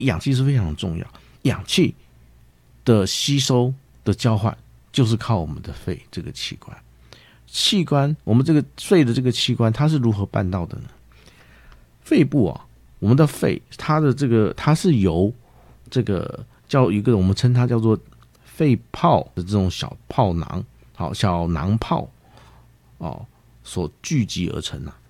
氧气是非常的重要，氧气的吸收的交换就是靠我们的肺这个器官。器官，我们这个肺的这个器官，它是如何办到的呢？肺部啊，我们的肺，它是由这个叫一个我们称它叫做肺泡的这种小泡囊，好，小囊泡哦，所聚集而成啊，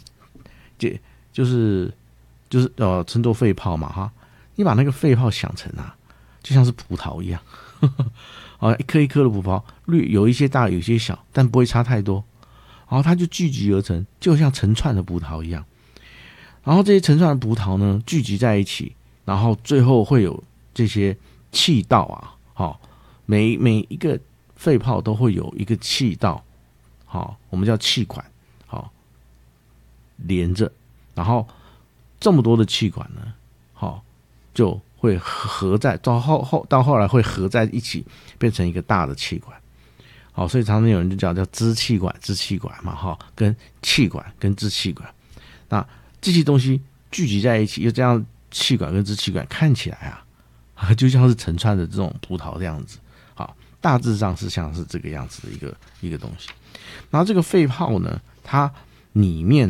就是称作肺泡嘛哈。你把那个肺泡想成啊，就像是葡萄一样。一颗一颗的葡萄，有一些大有一些小，但不会差太多，然后它就聚集而成，就像成串的葡萄一样。然后这些成串的葡萄呢聚集在一起，然后最后会有这些气道啊，每一个肺泡都会有一个气道，我们叫气管，连着，然后这么多的气管呢，就会合在到后来会合在一起，变成一个大的气管。好，所以常常有人就叫支气管嘛，跟气管跟支气管。那这些东西聚集在一起，又这样气管跟支气管看起来就像是成串的这种葡萄这样子。好，大致上是像是这个样子的一个东西。然后这个肺泡呢，它里面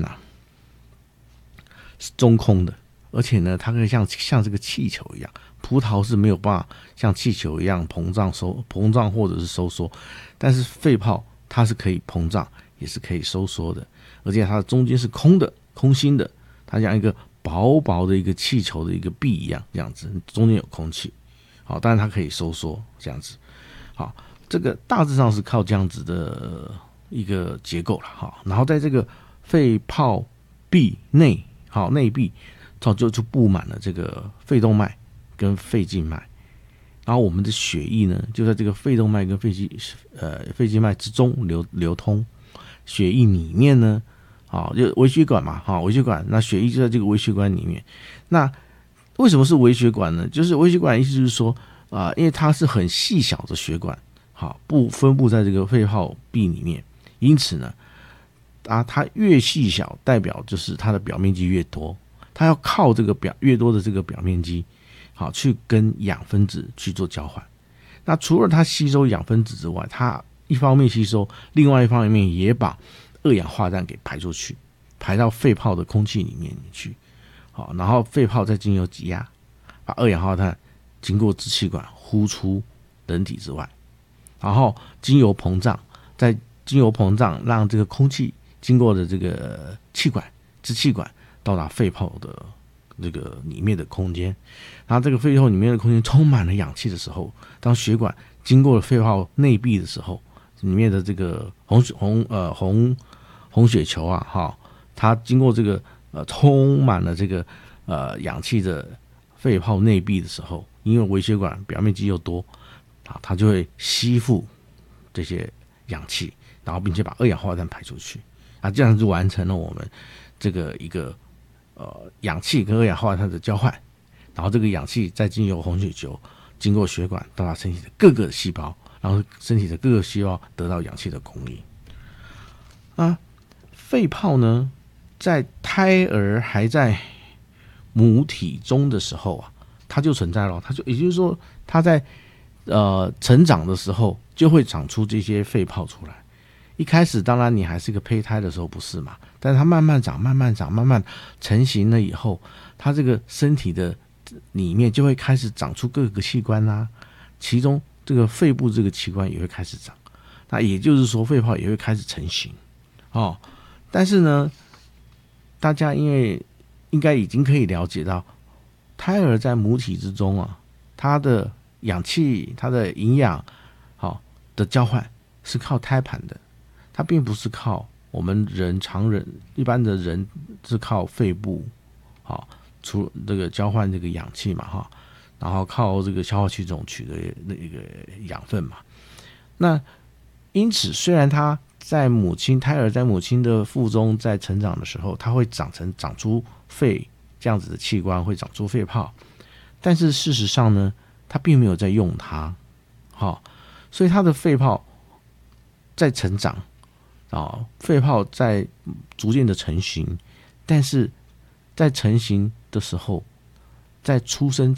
是中空的。而且呢，它可以像这个气球一样，葡萄是没有办法像气球一样膨胀或者是收缩，但是肺泡它是可以膨胀，也是可以收缩的，而且它的中间是空心的，它像一个薄薄的一个气球的一个壁一样，这样子中间有空气。好，当然它可以收缩这样子。好，这个大致上是靠这样子的一个结构了。好，然后在这个肺泡壁内壁。就布满了这个肺动脉跟肺静脉，然后我们的血液呢，就在这个肺动脉跟肺静脉之中流通。血液里面呢，就微血管嘛，微血管，那血液就在这个微血管里面。那为什么是微血管呢？就是微血管的意思就是说因为它是很细小的血管，分布在这个肺泡壁里面，因此呢，它越细小，代表就是它的表面积越多。它要靠这个越多的这个表面积，去跟氧分子去做交换。那除了它吸收氧分子之外，它一方面吸收，另外一方面也把二氧化碳给排出去，排到肺泡的空气里面去。好，然后肺泡再经由挤压，把二氧化碳经过支气管呼出人体之外，然后经由膨胀，让这个空气经过的这个支气管到达肺泡的这个里面的空间，然后这个肺泡里面的空间充满了氧气的时候，当血管经过了肺泡内壁的时候，里面的这个红血球它经过这个充满了这个氧气的肺泡内壁的时候，因为微血管表面积又多它就会吸附这些氧气，然后并且把二氧化碳排出去这样就完成了我们这个一个氧气跟二氧化碳的交换，然后这个氧气再经由红血球经过血管到达身体的各个细胞，然后身体的各个细胞得到氧气的供应肺泡呢，在胎儿还在母体中的时候它就存在了，也就是说它在成长的时候就会长出这些肺泡出来。一开始当然你还是个胚胎的时候不是嘛，但是它慢慢长慢慢成型了以后，它这个身体的里面就会开始长出各个器官其中这个肺部这个器官也会开始长，那也就是说肺泡也会开始成型但是呢，大家因为应该已经可以了解到，胎儿在母体之中它的氧气它的营养的交换是靠胎盘的，它并不是靠我们常人一般的人是靠肺部除这个交换这个氧气嘛然后靠这个消化系统取得那个养分嘛。那因此虽然它胎儿在母亲的腹中在成长的时候，它会长出肺这样子的器官，会长出肺泡，但是事实上呢，它并没有在用它所以它的肺泡在成长肺泡在逐渐的成型，但是在成型的时候，在出生